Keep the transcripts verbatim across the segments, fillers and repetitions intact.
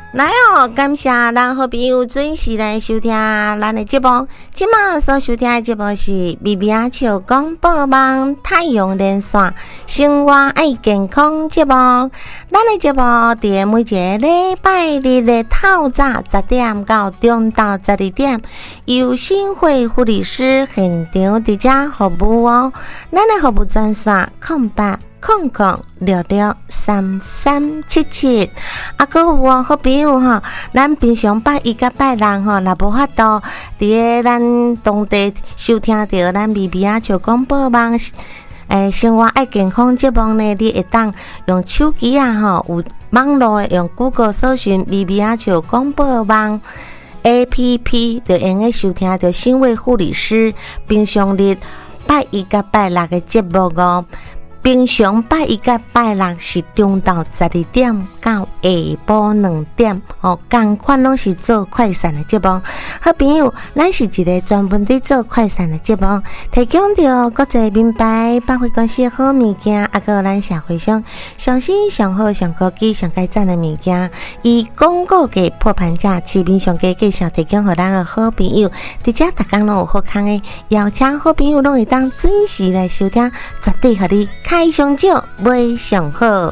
来哦，感谢咱好朋友准时来收听咱的节目。今晚所收听的节目是B B R笑广播网太阳连线生活爱健康节目。咱的节目伫每一个礼拜日的透早十点到中昼十二点，由新会护理师现场伫遮服务哦。咱的服务专线空八。空空六六三三七七，啊，搁有哦，好朋友吼，咱平常拜一甲拜六吼，若无法度伫个咱当地收听到咱 B B R 笑广播网诶生活爱健康节目呢，你会当用手机啊吼，有网络的用 Google 搜寻 B B R 笑广播网 A P P， 就用个收听到新卫护理师平常日拜一甲拜六的节目哦。平常拜一甲拜六是中昼十二点到下晡两点，哦，同款拢是做快闪的节目。好朋友，咱是一个专门伫做快闪的节目，提供着国际名牌百货公司的好物件，啊，个咱社会上上新、上好、上高级、上该赞的物件，以广告价破盘价、市面上价介绍提供给咱的好朋友。伫遮逐工拢有好康的，邀请好朋友拢会当准时来收听，绝对互你开上少，买上好。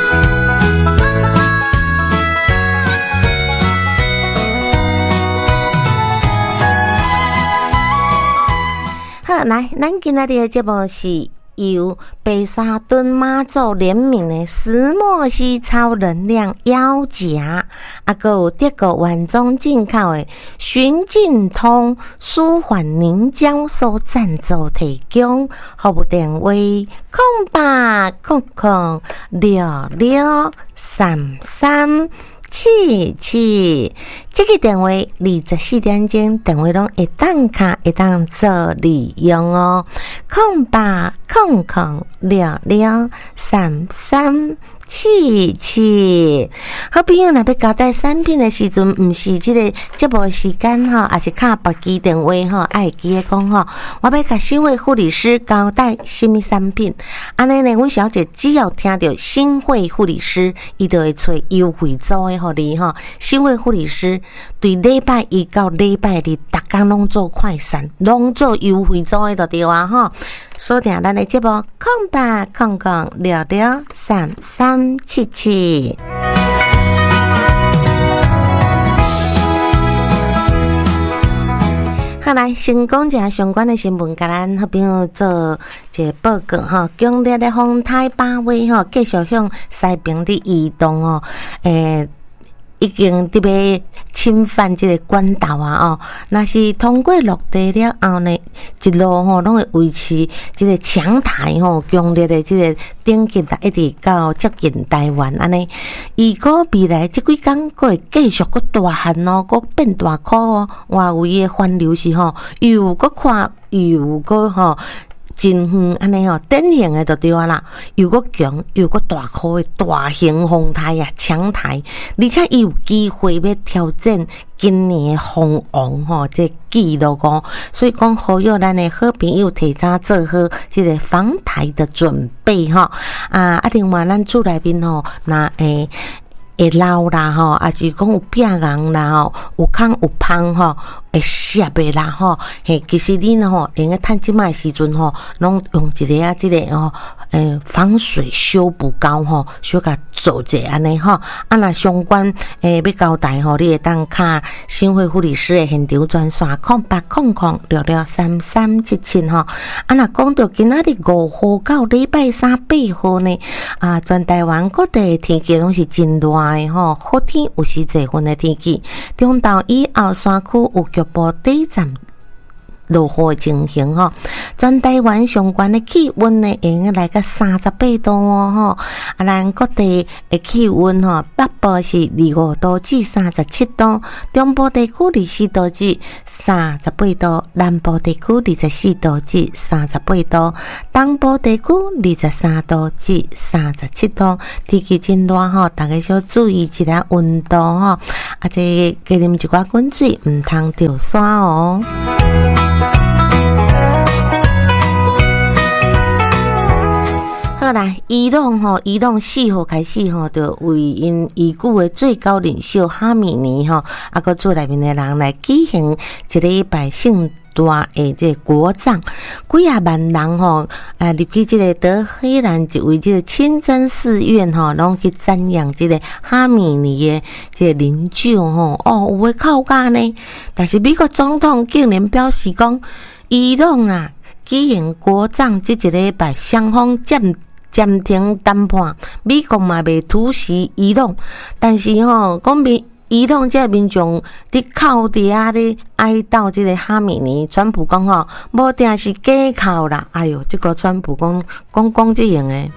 好，来，咱今仔日的节目是由白沙屯妈祖联名的石墨烯超能量腰夹，啊，还有德国万中进口的循劲通舒缓凝胶所赞助提供，服务电话空八空空六六三三七七，这个电话二十四点钟电话拢会当卡会当做利用哦，空八空空六六三三七七。好朋友若要交代产品的时阵，毋是即个节目时间吼，也是卡别机电话吼，爱记得讲吼，我要甲新会护理师交代什么产品。安尼呢，阮小姐只要听到新会护理师，伊就会找优惠组的互你吼。新会护理师对礼拜一到礼拜二，逐工拢做快闪，拢做优惠组的就对啊吼。锁定咱的节目空八空空六六三三七七。好，来先讲一下相关的新闻，甲咱好朋友做一个报告吼。强烈的风台把尾吼，继续向西边的移动哦，诶。已经特别侵犯这个管道啊哦，那是通过陆地了后呢，一路吼拢会维持这个强台吼强烈的这个顶级啦，一直到接近台湾安尼。如果未来这几天佫会继续佫大旱哦，佫变大雨哦，外围的环流是吼又佫快又佫吼。真远安尼吼，典型的就对啊啦，又个强又个大颗的大型风台啊，强台，而且伊有机会要挑战今年的风王吼，这纪录哦。所以讲，好友咱的好朋友提早做好这个防台的准备吼啊！啊，另外咱厝内面吼，那诶。会漏啦吼，啊是讲有壁硬啦吼，有空有芳吼，会湿的啦吼。嘿，其实你呢吼，连个趁即卖时阵吼，拢用一个啊，即个吼，诶，防水修补膏吼，小甲做者安尼吼。啊，若相关诶要交代吼，你会当卡新会护理师的现场专线空八空空六六三三七七吼。啊，若讲到今仔日五号到礼拜三八号呢，啊，全台湾各地的天气拢是真热。吼，好天有时侪云的天气，中昼以后山区有局部短暂落雨的情形吼，全台湾相关的气温呢，会用来到三十八度哦吼。啊，咱各地的气温吼，北部是二十五度至三十七度，中部地区二十四度至三十八度，南部地区二十四度至三十八度，东部地区二十三度至三十七度。天气真热吼，大家要注意一下温度吼，啊，这加啉一寡滚水，唔通掉沙哦。好， 好啦，伊朗吼，伊朗四号开始吼，就为因已故的最高领袖哈米尼吼，啊个做内面的人来举行一礼拜盛大诶，这国葬，几啊万人吼，啊入去这个德黑兰一位这个清真寺院吼，拢去瞻仰这个哈米尼的这个灵柩吼，哦，有诶靠架呢，但是美国总统竟然表示讲，伊朗啊举行国葬这一礼拜，双方暂暂停谈判，美国嘛未突袭伊朗，但是吼，讲民伊朗这民众伫靠伫啊咧哀悼这个哈米尼，川普讲吼，无定是假靠啦，哎哟，这个川普讲讲讲这样诶。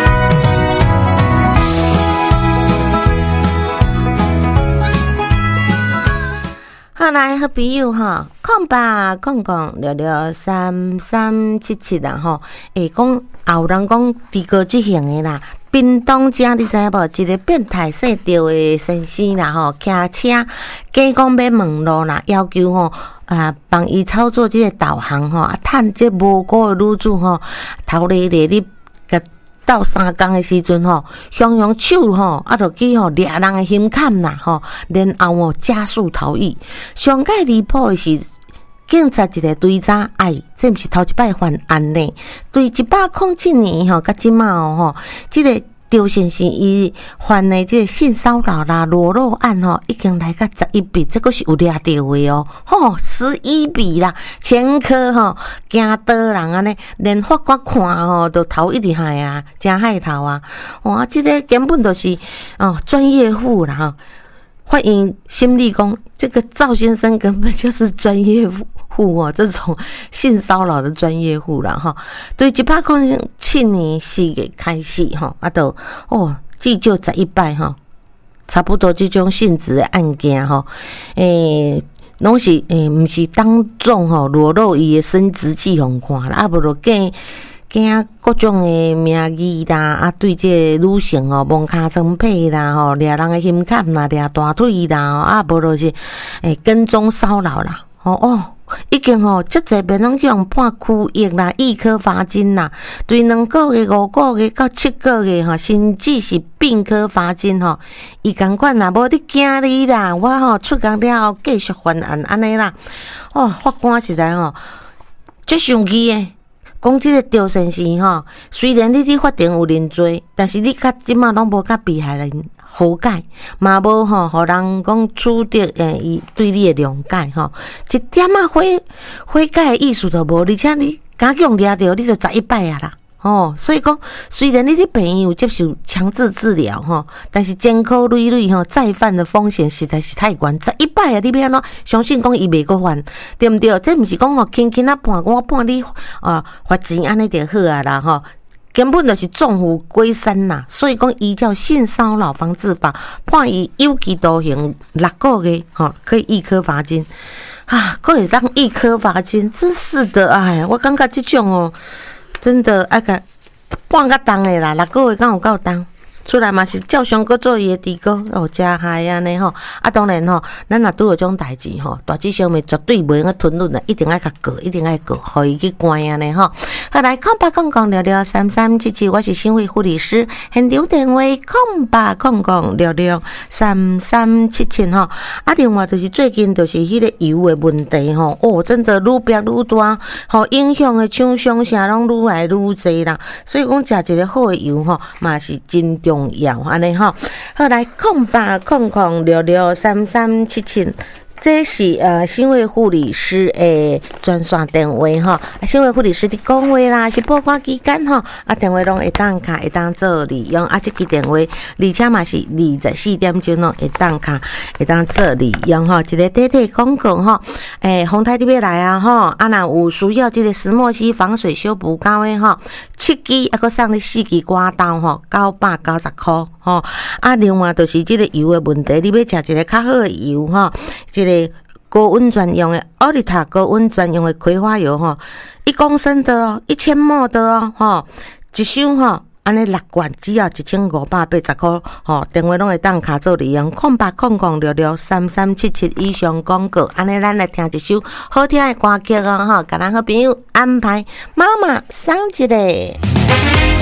好来，好朋友哈，空吧，讲讲聊聊三三七七啦吼，会讲有人讲地高即型的啦。屏东遮你知影无？一个变态色调的先生啦吼，骑车假讲要问路啦，要求吼啊帮伊操作即个导航吼，啊趁即无辜的女主吼，头咧咧你甲到三工的时阵吼，雄雄手吼啊就去吼掠人的心坎啦吼，然后吼加速逃逸。上界离谱的是。警察一个追查，哎，这毋是头一摆犯案呢。对一百零七年吼，甲即马吼，即、这个赵先生伊犯的即个性骚扰啦、裸露案吼，已经来到十一笔，这个是有掠到的哦。吼，十一笔啦，前科吼，惊倒人安尼，连法官看吼，都头一直害啊，真害头啊！哇，即、这个根本就是哦专业户啦哈。欢迎心理工，这个赵先生根本就是专业户哦，这种性骚扰的专业户啦哈。对，一百零七年四月开始哈，啊都哦，至少十一摆哈，差不多这种性质的案件哈，诶、欸，拢是诶，毋、欸、是当众吼裸露伊的生殖器互看啦，啊无就计。惊各种的名义啦，啊，对这女性哦，摸骹床被啦，吼，掠人的心坎啦，掠大腿啦，啊，无就是诶跟踪骚扰啦，哦哦，已经吼，即这边拢去用判拘役啦、一颗罚金啦，对两个月、五个月到七个月吼，甚至是并科罚金吼，伊共款啦，无你惊你啦，我吼出工了后继续犯案安尼啦，哦，法官实在吼，足生气诶。讲即个赵先生吼，虽然你伫法庭有认罪，但是你甲即马拢无甲被害人和解，嘛无吼，互人讲取得诶，伊对你诶谅解吼，一点仔悔悔改诶意思都无，而且你敢强掠着，你就十一摆啊啦。哦，所以讲，虽然你的朋友接受强制治疗吼，但是监考累累吼，再犯的风险实在是太悬。十一摆啊，你要安怎相信讲伊袂个犯，对毋对？这毋是讲吼轻轻啊判，我判你啊罚钱安尼就好啊啦吼，根本就是纵虎归山呐。所以讲，依照性骚扰防治法，判伊有期徒刑六个月，吼，可以一颗罚金啊，可以当一颗罚金，真是的哎，我感觉这种哦。真的爱个半个重的啦，六个月敢有够重？出来嘛是照常搁做伊的地沟哦，真嗨安尼吼。啊，当然吼，咱若拄有种代志吼，大致上面绝对袂用吞忍啦，一定爱甲告，一定爱告，互伊去关安尼吼。好来，空八空空聊聊三三七七，我是心卫护理师，现场电话空八空空聊聊三三七七吼。啊，另外就是最近就是迄个油的问题吼，哦，真的愈变愈大，吼影响的厂商啥拢愈来愈侪啦。所以讲食一个好的油吼，嘛是真重。重要安尼吼，好来空八空空聊聊三三七七，这是呃新卫护理师诶专线电话吼，新卫护理师的讲话啦，是报关期间吼，啊电话拢会当卡会当做利用，啊这支电话而且嘛是二十四点钟拢会当卡会当做利用吼，一个短短广告吼，诶洪泰你要来啊吼，啊若有需要这个石墨烯防水修补膏的吼，七支啊，佮送你四支刮刀吼，九百九十块吼。啊，另外就是这个油的问题，你要食一个较好的油吼，这个高温专用的奥利塔高温专用的葵花油吼，一公升的哦，一千毫的哦，吼，一箱吼。安尼六罐只要一千五百八十块，吼，电话拢会当卡做利用，空八空空六六三三七七以上广告，安尼咱来听一首好听的歌曲哦，吼，甲咱好朋友安排妈妈生一个。